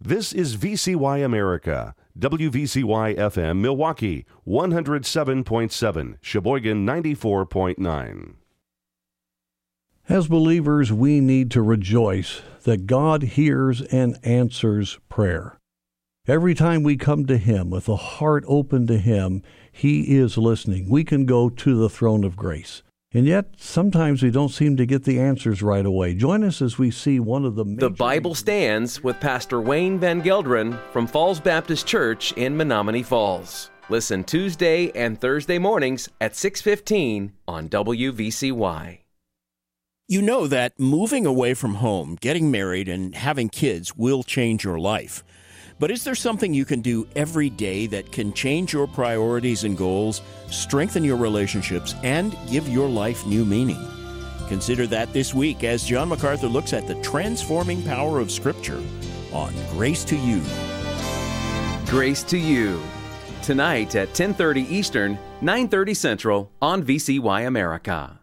This is VCY America, WVCY FM Milwaukee, 107.7, Sheboygan 94.9. As believers, we need to rejoice that God hears and answers prayer. Every time we come to Him with a heart open to Him, He is listening. We can go to the throne of grace. And yet, sometimes we don't seem to get the answers right away. Join us as we see one of the The Bible Stands with Pastor Wayne Van Gelderen from Falls Baptist Church in Menominee Falls. Listen Tuesday and Thursday mornings at 6:15 on WVCY. You know that moving away from home, getting married, and having kids will change your life. But is there something you can do every day that can change your priorities and goals, strengthen your relationships, and give your life new meaning? Consider that this week as John MacArthur looks at the transforming power of Scripture on Grace to You. Grace to You. Tonight at 10:30 Eastern, 9:30 Central on VCY America.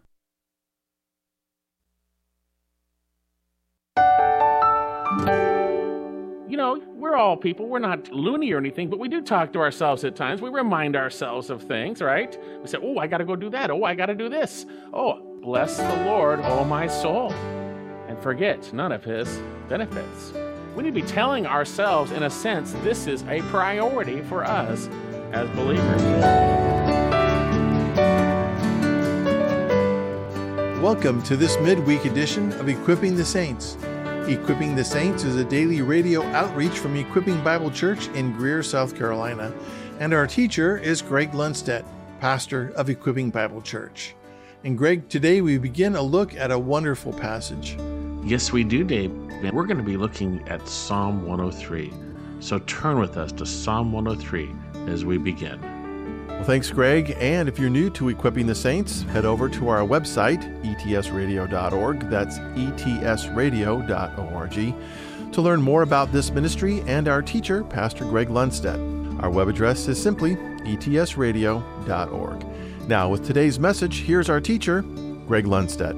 You know, we're all people. We're not loony or anything, but we do talk to ourselves at times. We remind ourselves of things, right? We say, oh, I got to go do that. Oh, I got to do this. Oh, bless the Lord, oh my soul, and forget none of His benefits. We need to be telling ourselves, in a sense, this is a priority for us as believers. Welcome to this midweek edition of Equipping the Saints. Equipping the Saints is a daily radio outreach from Equipping Bible Church in Greer, South Carolina, and our teacher is Greg Lundstedt, pastor of Equipping Bible Church. And Greg, today we begin a look at a wonderful passage. Yes, we do, Dave. We're going to be looking at Psalm 103. So turn with us to Psalm 103 as we begin. Well, thanks, Greg. And if you're new to Equipping the Saints, head over to our website, etsradio.org. That's etsradio.org, to learn more about this ministry and our teacher, Pastor Greg Lundstedt. Our web address is simply etsradio.org. Now, with today's message, here's our teacher, Greg Lundstedt.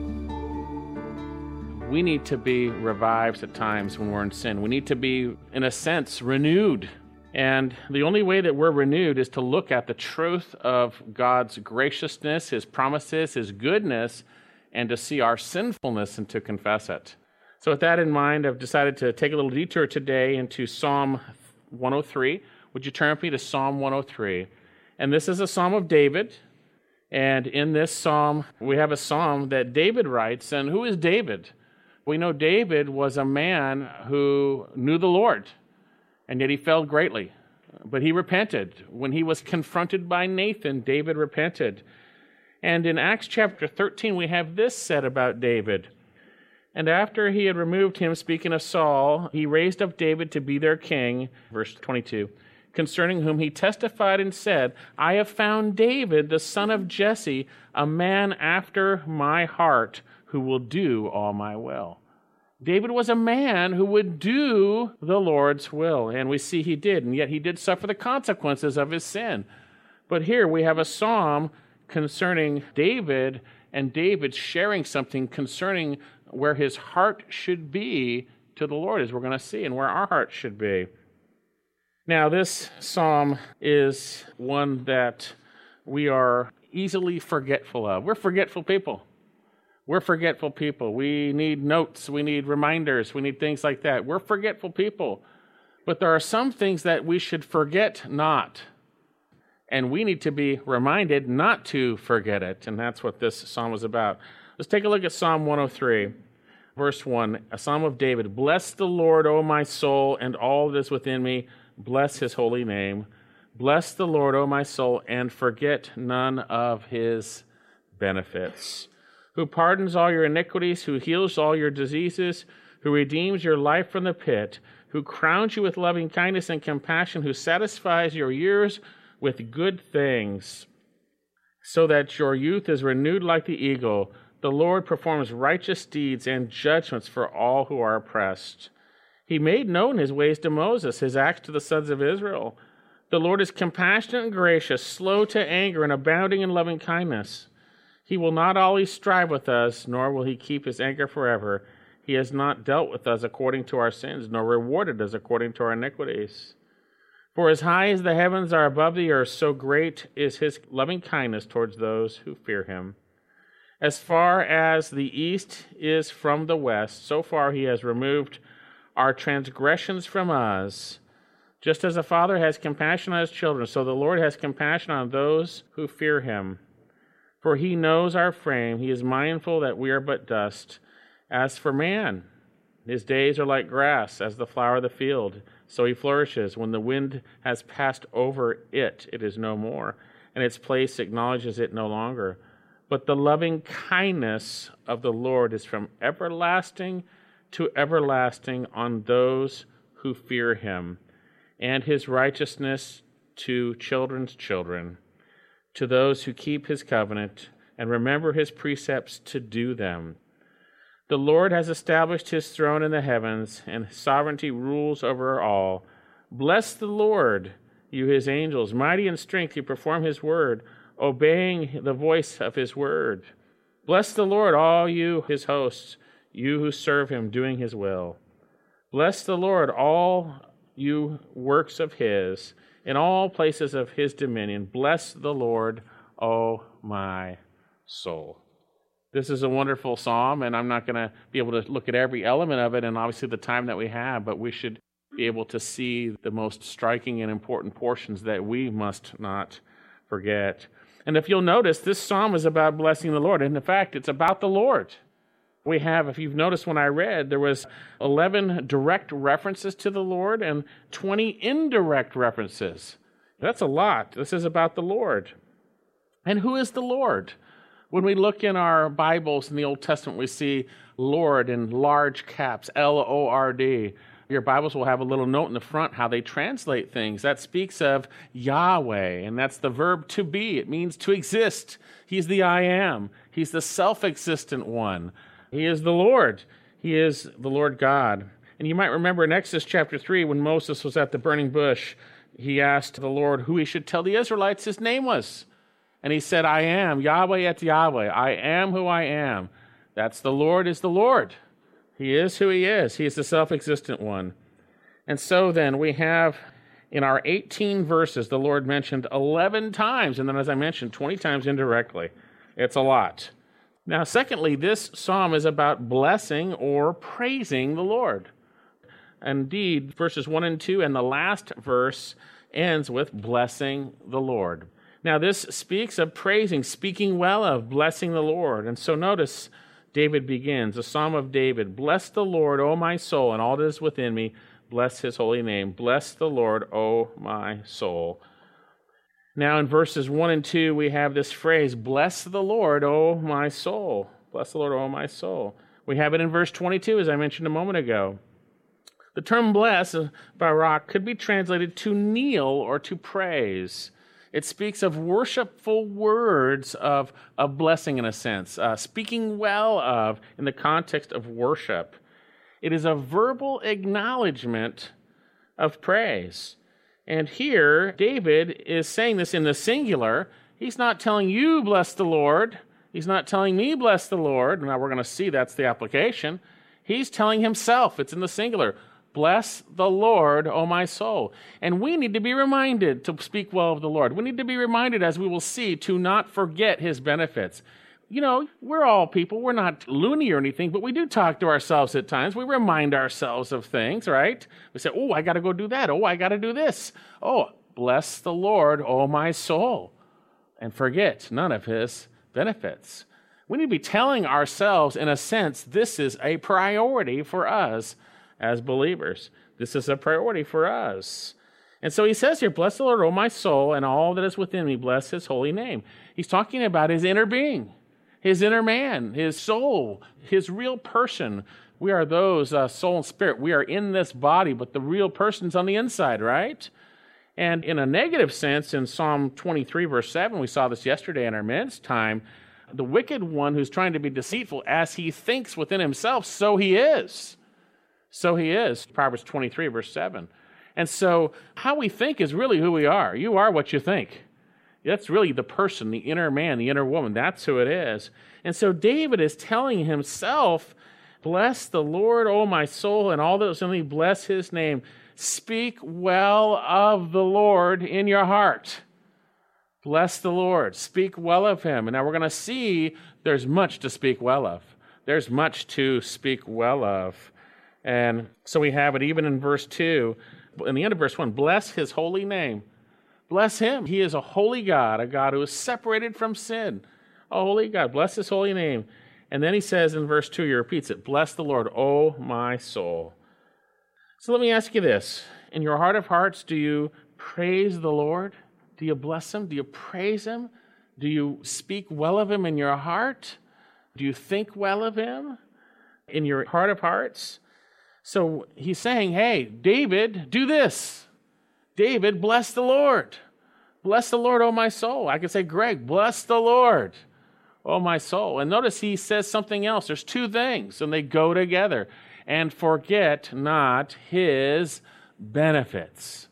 We need to be revived at times when we're in sin. We need to be, in a sense, renewed. And the only way that we're renewed is to look at the truth of God's graciousness, His promises, His goodness, and to see our sinfulness and to confess it. So with that in mind, I've decided to take a little detour today into Psalm 103. Would you turn with me to Psalm 103? And this is a Psalm of David. And in this psalm, we have a psalm that David writes. And who is David? We know David was a man who knew the Lord. And yet he fell greatly. But he repented. When he was confronted by Nathan, David repented. And in Acts chapter 13, we have this said about David. And after he had removed him, speaking of Saul, he raised up David to be their king, verse 22, concerning whom he testified and said, I have found David, the son of Jesse, a man after my heart, who will do all my will. David was a man who would do the Lord's will, and we see he did, and yet he did suffer the consequences of his sin. But here we have a psalm concerning David, and David sharing something concerning where his heart should be to the Lord, as we're going to see, and where our heart should be. Now, this psalm is one that we are easily forgetful of. We're forgetful people. We're forgetful people. We need notes. We need reminders. We need things like that. We're forgetful people. But there are some things that we should forget not. And we need to be reminded not to forget it. And that's what this psalm is about. Let's take a look at Psalm 103, verse 1, a psalm of David. Bless the Lord, O my soul, and all that is within me. Bless His holy name. Bless the Lord, O my soul, and forget none of His benefits. Who pardons all your iniquities, who heals all your diseases, who redeems your life from the pit, who crowns you with loving kindness and compassion, who satisfies your years with good things, so that your youth is renewed like the eagle. The Lord performs righteous deeds and judgments for all who are oppressed. He made known His ways to Moses, His acts to the sons of Israel. The Lord is compassionate and gracious, slow to anger, and abounding in loving kindness. He will not always strive with us, nor will He keep His anger forever. He has not dealt with us according to our sins, nor rewarded us according to our iniquities. For as high as the heavens are above the earth, so great is his loving kindness towards those who fear him. As far as the east is from the west, so far he has removed our transgressions from us. Just as a father has compassion on his children, so the Lord has compassion on those who fear him. For he knows our frame. He is mindful that we are but dust. As for man, his days are like grass, as the flower of the field. So he flourishes. When the wind has passed over it, it is no more, and its place acknowledges it no longer. But the loving kindness of the Lord is from everlasting to everlasting on those who fear him, and his righteousness to children's children, to those who keep his covenant and remember his precepts to do them. The Lord has established his throne in the heavens, and his sovereignty rules over all. Bless the Lord, you his angels, mighty in strength, who perform his word, obeying the voice of his word. Bless the Lord, all you his hosts, you who serve him, doing his will. Bless the Lord, all you works of his, in all places of his dominion. Bless the Lord, O my soul. This is a wonderful psalm, and I'm not going to be able to look at every element of it, and obviously the time that we have, but we should be able to see the most striking and important portions that we must not forget. And if you'll notice, this psalm is about blessing the Lord, and in fact, it's about the Lord. We have, if you've noticed when I read, there was 11 direct references to the Lord and 20 indirect references. That's a lot. This is about the Lord. And who is the Lord? When we look in our Bibles in the Old Testament, we see Lord in large caps, L-O-R-D. Your Bibles will have a little note in the front how they translate things. That speaks of Yahweh, and that's the verb to be. It means to exist. He's the I am. He's the self-existent one. He is the Lord. He is the Lord God. And you might remember in Exodus chapter 3, when Moses was at the burning bush, he asked the Lord who he should tell the Israelites his name was. And he said, I am, Yahweh et Yahweh. I am who I am. That's the Lord is the Lord. He is who he is. He is the self-existent one. And so then we have in our 18 verses, the Lord mentioned 11 times, and then as I mentioned, 20 times indirectly. It's a lot. Now, secondly, this psalm is about blessing or praising the Lord. Indeed, verses 1 and 2, and the last verse ends with blessing the Lord. Now, this speaks of praising, speaking well of, blessing the Lord. And so notice David begins, a psalm of David. Bless the Lord, O my soul, and all that is within me. Bless his holy name. Bless the Lord, O my soul. Now, in verses 1 and 2, we have this phrase, bless the Lord, O my soul. Bless the Lord, O my soul. We have it in verse 22, as I mentioned a moment ago. The term bless, barak, could be translated to kneel or to praise. It speaks of worshipful words of blessing in a sense, speaking well of in the context of worship. It is a verbal acknowledgement of praise. And here, David is saying this in the singular. He's not telling you, bless the Lord. He's not telling me, bless the Lord. Now we're going to see that's the application. He's telling himself, it's in the singular. Bless the Lord, O my soul. And we need to be reminded to speak well of the Lord. We need to be reminded, as we will see, to not forget his benefits. You know, we're all people. We're not loony or anything, but we do talk to ourselves at times. We remind ourselves of things, right? We say, oh, I got to go do that. Oh, I got to do this. Oh, bless the Lord, O my soul. And forget none of his benefits. We need to be telling ourselves, in a sense, this is a priority for us as believers. This is a priority for us. And so he says here, bless the Lord, O my soul, and all that is within me, bless his holy name. He's talking about his inner being, his inner man, his soul, his real person. We are those, soul and spirit. We are in this body, but the real person's on the inside, right? And in a negative sense, in Psalm 23, verse 7, we saw this yesterday in our men's time, the wicked one who's trying to be deceitful, as he thinks within himself, so he is. So he is, Proverbs 23, verse 7. And so how we think is really who we are. You are what you think. That's really the person, the inner man, the inner woman. That's who it is. And so David is telling himself Bless the Lord, O my soul, and all that is in me, bless his name. Speak well of the Lord in your heart. Bless the Lord. Speak well of him. And now we're going to see there's much to speak well of. There's much to speak well of. And so we have it even in verse 2. In the end of verse 1, bless his holy name. Bless him. He is a holy God, a God who is separated from sin. A holy God. Bless his holy name. And then he says in verse 2, he repeats it, bless the Lord, O my soul. So let me ask you this. In your heart of hearts, do you praise the Lord? Do you bless him? Do you praise him? Do you speak well of him in your heart? Do you think well of him in your heart of hearts? So he's saying, hey, David, do this. David, bless the Lord. Bless the Lord, O my soul. I could say, Greg, bless the Lord, O my soul. And notice he says something else. There's two things, and they go together. And forget not his benefits.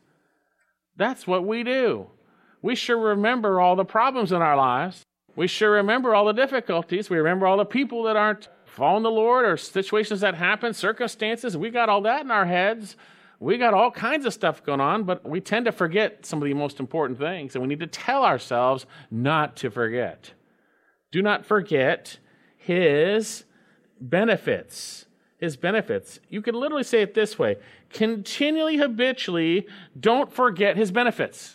That's what we do. We sure remember all the problems in our lives. We sure remember all the difficulties. We remember all the people that aren't following the Lord or situations that happen, circumstances. We got all that in our heads. We got all kinds of stuff going on, but we tend to forget some of the most important things, and we need to tell ourselves not to forget. Do not forget his benefits. His benefits. You could literally say it this way. Continually, habitually, don't forget his benefits.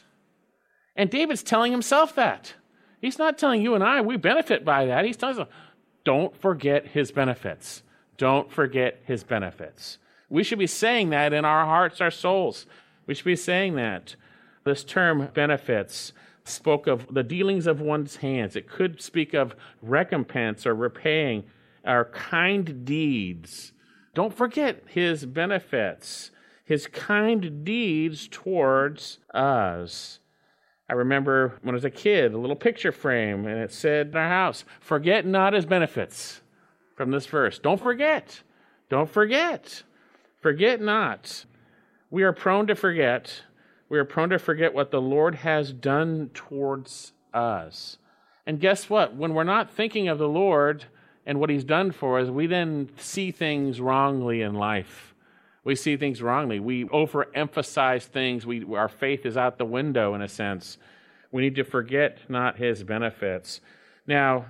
And David's telling himself that. He's not telling you and I, we benefit by that. He's telling us, don't forget his benefits. Don't forget his benefits. We should be saying that in our hearts, our souls. We should be saying that. This term benefits spoke of the dealings of one's hands. It could speak of recompense or repaying our kind deeds. Don't forget his benefits, his kind deeds towards us. I remember when I was a kid, a little picture frame, and it said in our house, forget not his benefits, from this verse. Don't forget. Don't forget. Forget not. We are prone to forget. We are prone to forget what the Lord has done towards us. And guess what? When we're not thinking of the Lord and what he's done for us, we then see things wrongly in life. We see things wrongly. We overemphasize things. Our faith is out the window in a sense. We need to forget not his benefits. Now,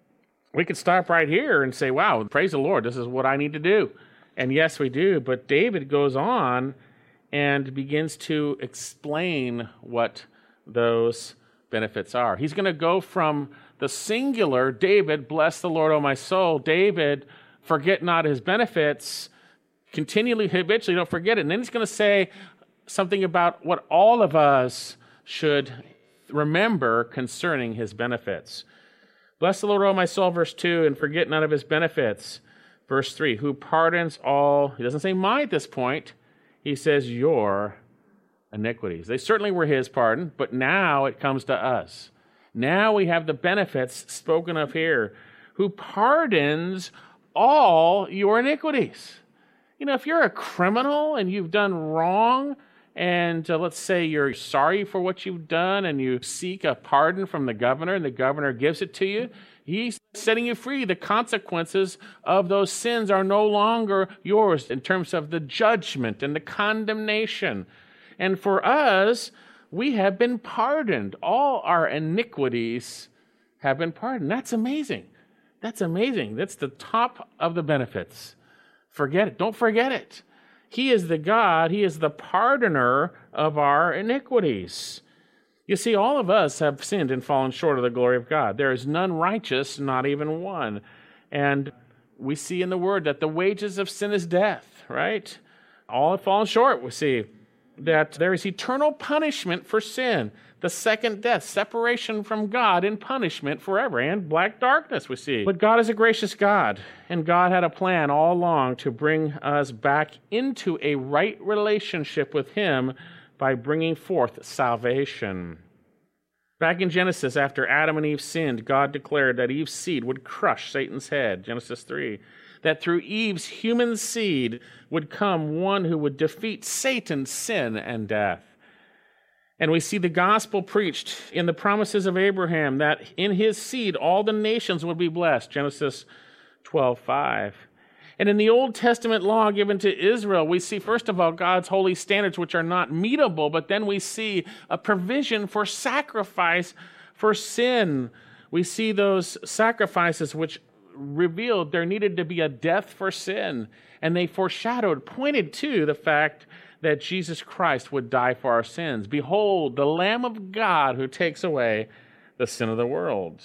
we could stop right here and say, wow, praise the Lord, this is what I need to do. And yes, we do. But David goes on and begins to explain what those benefits are. He's going to go from the singular, David, bless the Lord, O my soul, David, forget not his benefits, continually, habitually, don't forget it. And then he's going to say something about what all of us should remember concerning his benefits. Bless the Lord, O my soul, verse 2, and forget none of his benefits. Verse 3, who pardons all, he doesn't say my at this point, he says your iniquities. They certainly were his pardon, but now it comes to us. Now we have the benefits spoken of here. Who pardons all your iniquities. You know, if you're a criminal and you've done wrong, and let's say you're sorry for what you've done and you seek a pardon from the governor and the governor gives it to you, he's setting you free. The consequences of those sins are no longer yours in terms of the judgment and the condemnation. And for us, we have been pardoned. All our iniquities have been pardoned. That's amazing. That's amazing. That's the top of the benefits. Forget it. Don't forget it. He is the God. He is the pardoner of our iniquities. You see, all of us have sinned and fallen short of the glory of God. There is none righteous, not even one. And we see in the Word that the wages of sin is death, right? All have fallen short, we see. That there is eternal punishment for sin, the second death, separation from God and punishment forever, and black darkness, we see. But God is a gracious God, and God had a plan all along to bring us back into a right relationship with him by bringing forth salvation. Back in Genesis, after Adam and Eve sinned, God declared that Eve's seed would crush Satan's head, Genesis 3. That through Eve's human seed would come one who would defeat Satan, sin, and death. And we see the gospel preached in the promises of Abraham that in his seed all the nations would be blessed, Genesis 12:5. And in the Old Testament law given to Israel, we see, first of all, God's holy standards, which are not meetable, but then we see a provision for sacrifice for sin. We see those sacrifices which revealed there needed to be a death for sin, and they foreshadowed, pointed to the fact that Jesus Christ would die for our sins. Behold, the Lamb of God who takes away the sin of the world.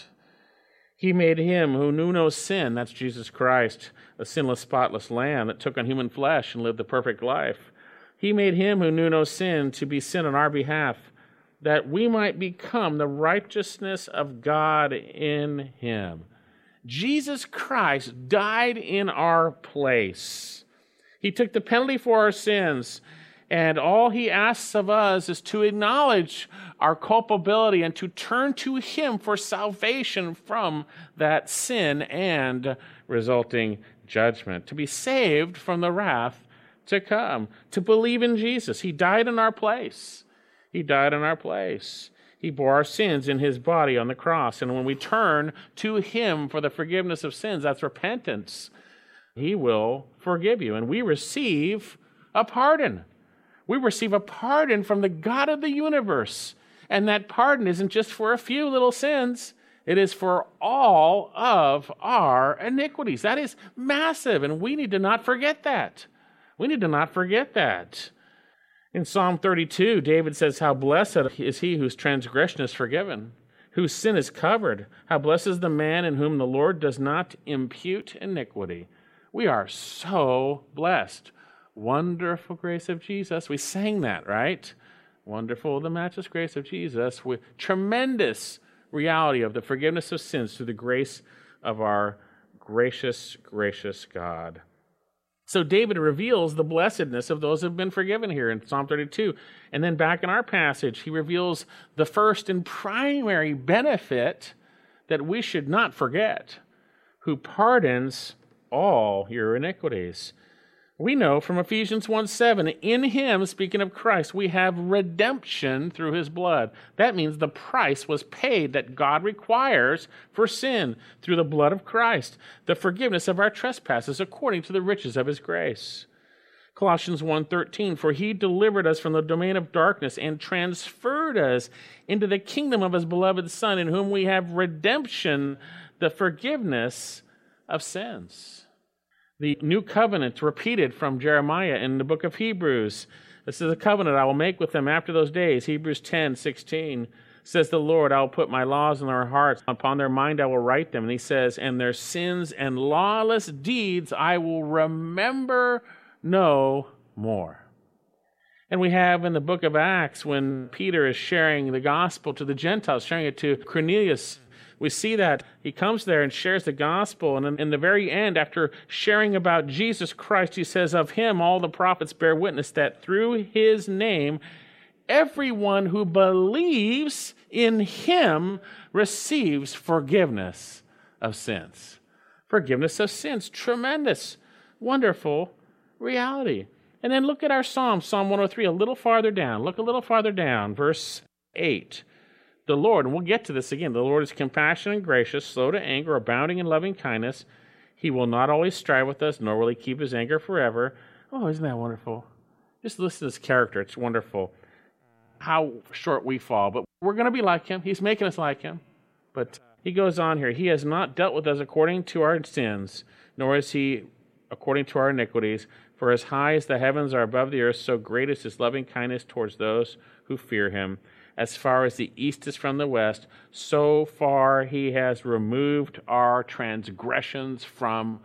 He made him who knew no sin, that's Jesus Christ, a sinless, spotless lamb that took on human flesh and lived the perfect life. He made him who knew no sin to be sin on our behalf, that we might become the righteousness of God in him. Jesus Christ died in our place. He took the penalty for our sins, and all he asks of us is to acknowledge our culpability and to turn to him for salvation from that sin and resulting judgment, to be saved from the wrath to come, to believe in Jesus. He died in our place. He died in our place. He bore our sins in his body on the cross. And when we turn to him for the forgiveness of sins, that's repentance, he will forgive you. And we receive a pardon. We receive a pardon from the God of the universe. And that pardon isn't just for a few little sins. It is for all of our iniquities. That is massive, and we need to not forget that. We need to not forget that. In Psalm 32, David says, how blessed is he whose transgression is forgiven, whose sin is covered. How blessed is the man in whom the Lord does not impute iniquity. We are so blessed. Wonderful grace of Jesus. We sang that, right? Wonderful, the matchless grace of Jesus, with tremendous reality of the forgiveness of sins through the grace of our gracious, gracious God. So David reveals the blessedness of those who have been forgiven here in Psalm 32. And then back in our passage, he reveals the first and primary benefit that we should not forget, who pardons all your iniquities. We know from Ephesians 1:7, in him, speaking of Christ, we have redemption through his blood. That means the price was paid that God requires for sin through the blood of Christ, the forgiveness of our trespasses according to the riches of his grace. Colossians 1:13, for he delivered us from the domain of darkness and transferred us into the kingdom of his beloved Son, in whom we have redemption, the forgiveness of sins. The new covenant repeated from Jeremiah in the book of Hebrews. This is a covenant I will make with them after those days. Hebrews 10:16 says the Lord, I will put my laws in their hearts. Upon their mind I will write them. And he says, and their sins and lawless deeds I will remember no more. And we have in the book of Acts, when Peter is sharing the gospel to the Gentiles, sharing it to Cornelius, we see that he comes there and shares the gospel. And in the very end, after sharing about Jesus Christ, he says, of him all the prophets bear witness that through his name, everyone who believes in him receives forgiveness of sins. Forgiveness of sins. Tremendous, wonderful reality. And then look at our Psalm 103, a little farther down. Look a little farther down, verse 8. The Lord, and we'll get to this again, the Lord is compassionate and gracious, slow to anger, abounding in loving kindness. He will not always strive with us, nor will he keep his anger forever. Oh, isn't that wonderful? Just listen to this character. It's wonderful how short we fall. But we're going to be like him. He's making us like him. But he goes on here. He has not dealt with us according to our sins, nor is he according to our iniquities. For as high as the heavens are above the earth, so great is his loving kindness towards those who fear him. As far as the east is from the west, so far he has removed our transgressions from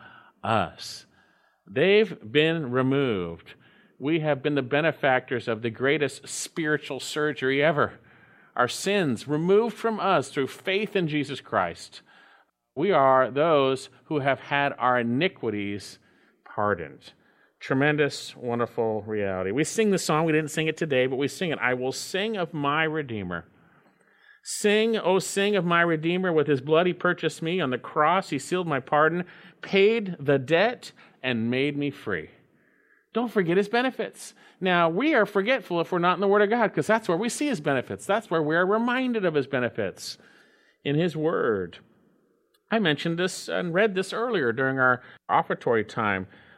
us. They've been removed. We have been the benefactors of the greatest spiritual surgery ever. Our sins removed from us through faith in Jesus Christ. We are those who have had our iniquities pardoned. Tremendous, wonderful reality. We sing the song. We didn't sing it today, but we sing it. I will sing of my Redeemer. Sing, oh, sing of my Redeemer. With his blood he purchased me. On the cross he sealed my pardon, paid the debt, and made me free. Don't forget his benefits. Now, we are forgetful if we're not in the Word of God, because that's where we see his benefits. That's where we are reminded of his benefits in his Word. I mentioned this and read this earlier during our offertory time.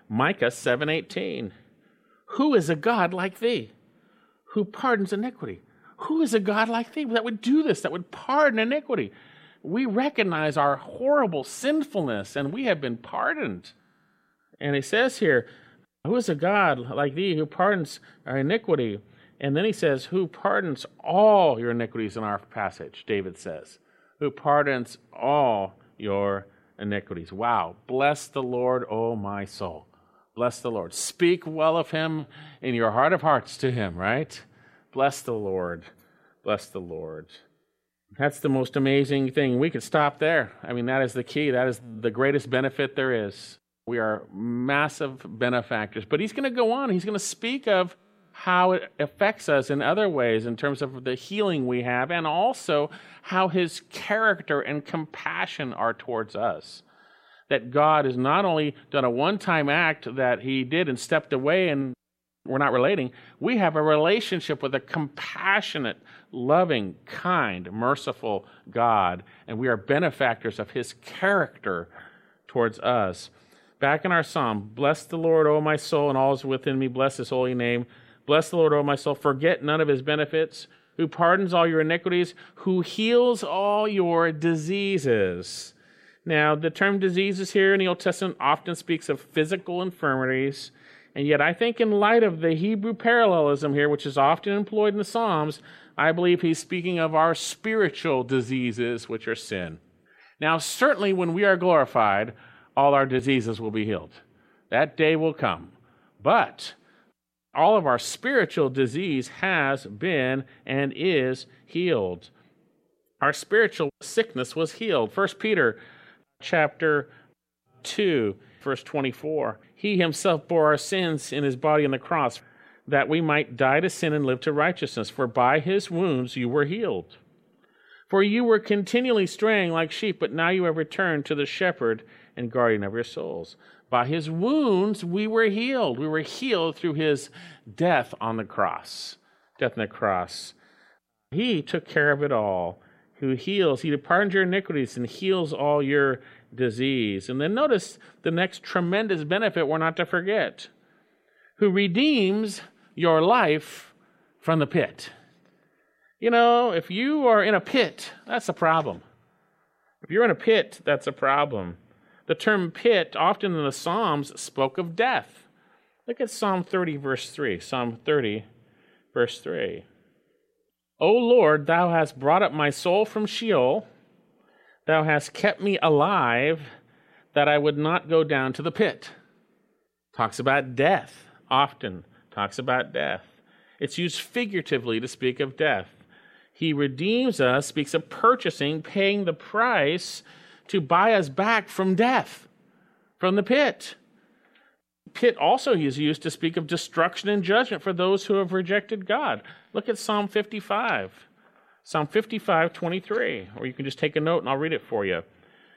Micah 7:18. Who is a God like thee, who pardons iniquity? Who is a God like thee that would do this, that would pardon iniquity? We recognize our horrible sinfulness, and we have been pardoned. And he says here, who is a God like thee who pardons our iniquity? And then he says, who pardons all your iniquities in our passage, David says. Who pardons all your iniquities. Wow. Bless the Lord, O my soul. Bless the Lord. Speak well of him in your heart of hearts to him, right? Bless the Lord. Bless the Lord. That's the most amazing thing. We could stop there. I mean, that is the key. That is the greatest benefit there is. We are massive benefactors. But he's going to go on. He's going to speak of how it affects us in other ways in terms of the healing we have, and also how his character and compassion are towards us. That God has not only done a one-time act that he did and stepped away and we're not relating. We have a relationship with a compassionate, loving, kind, merciful God, and we are benefactors of his character towards us. Back in our psalm, bless the Lord, O my soul, and all is within me. Bless his holy name. Bless the Lord, O my soul. Forget none of his benefits, who pardons all your iniquities, who heals all your diseases. Now, the term diseases here in the Old Testament often speaks of physical infirmities, and yet I think in light of the Hebrew parallelism here, which is often employed in the Psalms, I believe he's speaking of our spiritual diseases, which are sin. Now, certainly when we are glorified, all our diseases will be healed. That day will come. But all of our spiritual disease has been and is healed. Our spiritual sickness was healed. 1 Peter chapter 2, verse 24. He himself bore our sins in his body on the cross, that we might die to sin and live to righteousness. For by his wounds you were healed. For you were continually straying like sheep, but now you have returned to the shepherd and guardian of your souls. By his wounds we were healed. We were healed through his death on the cross. Death on the cross. He took care of it all. Who heals, he pardons your iniquities and heals all your disease. And then notice the next tremendous benefit we're not to forget. Who redeems your life from the pit. You know, if you are in a pit, that's a problem. If you're in a pit, that's a problem. The term pit, often in the Psalms, spoke of death. Look at Psalm 30, verse 3. Psalm 30, verse 3. O Lord, thou hast brought up my soul from Sheol. Thou hast kept me alive, that I would not go down to the pit. Talks about death, often talks about death. It's used figuratively to speak of death. He redeems us, speaks of purchasing, paying the price to buy us back from death, from the pit. Pit also is used to speak of destruction and judgment for those who have rejected God. Look at Psalm 55. Psalm 55, 23. Or you can just take a note and I'll read it for you.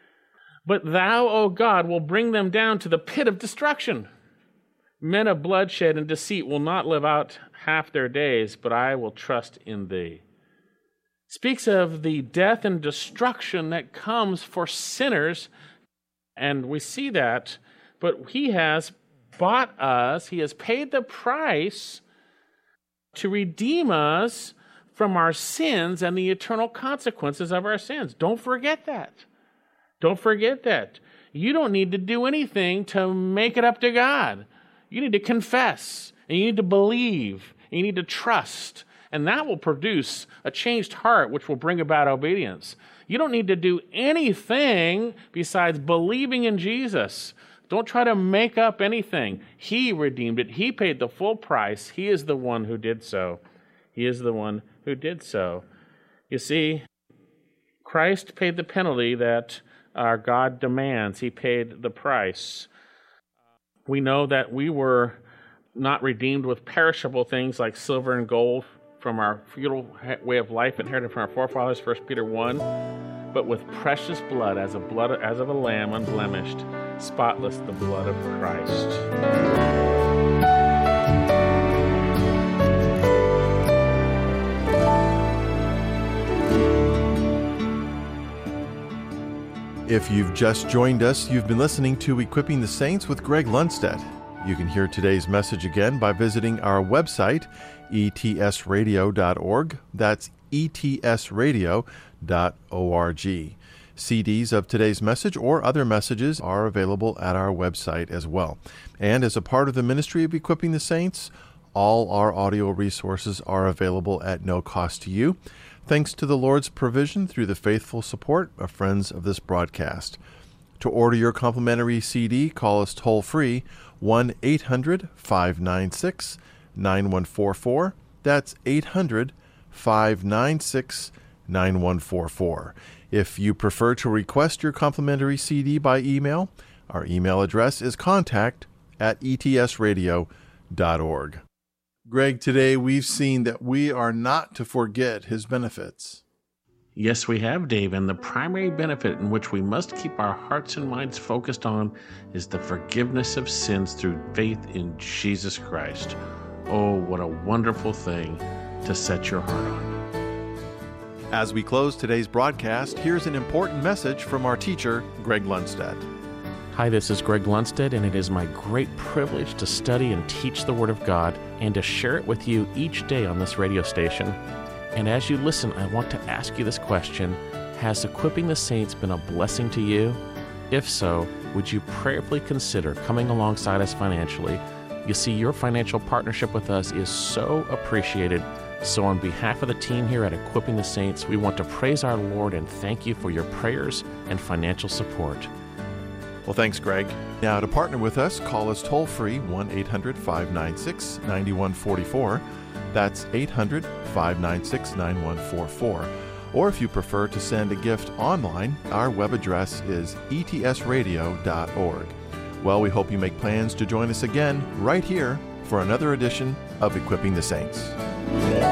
But thou, O God, will bring them down to the pit of destruction. Men of bloodshed and deceit will not live out half their days, but I will trust in thee. Speaks of the death and destruction that comes for sinners, and we see that, but he has bought us, he has paid the price to redeem us from our sins and the eternal consequences of our sins. Don't forget that. Don't forget that. You don't need to do anything to make it up to God. You need to confess, and you need to believe, and you need to trust, and that will produce a changed heart, which will bring about obedience. You don't need to do anything besides believing in Jesus. Don't try to make up anything. He redeemed it. He paid the full price. He is the one who did so. He is the one who did so. You see, Christ paid the penalty that our God demands. He paid the price. We know that we were not redeemed with perishable things like silver and gold from our feudal way of life inherited from our forefathers, 1 Peter 1, but with precious blood as of a lamb unblemished, spotless, the blood of Christ. If you've just joined us, you've been listening to Equipping the Saints with Greg Lundstedt. You can hear today's message again by visiting our website, etsradio.org. That's etsradio.org. CDs of today's message or other messages are available at our website as well. And as a part of the ministry of Equipping the Saints, all our audio resources are available at no cost to you, thanks to the Lord's provision through the faithful support of friends of this broadcast. To order your complimentary CD, call us toll-free, 1-800-596-9144. That's 800-596-9144. If you prefer to request your complimentary CD by email, our email address is contact@etsradio.org. Greg, today we've seen that we are not to forget his benefits. Yes, we have, Dave, and the primary benefit in which we must keep our hearts and minds focused on is the forgiveness of sins through faith in Jesus Christ. Oh, what a wonderful thing to set your heart on. As we close today's broadcast, here's an important message from our teacher, Greg Lundstedt. Hi, this is Greg Lundstedt, and it is my great privilege to study and teach the Word of God and to share it with you each day on this radio station. And as you listen, I want to ask you this question: has Equipping the Saints been a blessing to you? If so, would you prayerfully consider coming alongside us financially? You see, your financial partnership with us is so appreciated. So on behalf of the team here at Equipping the Saints, we want to praise our Lord and thank you for your prayers and financial support. Well, thanks, Greg. Now, to partner with us, call us toll-free, 1-800-596-9144. That's 800-596-9144. Or if you prefer to send a gift online, our web address is etsradio.org. Well, we hope you make plans to join us again right here for another edition of Equipping the Saints.